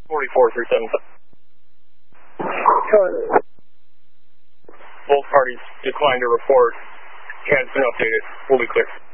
44-37. Charlie. Both parties declined to report. Has been updated. We'll be clear.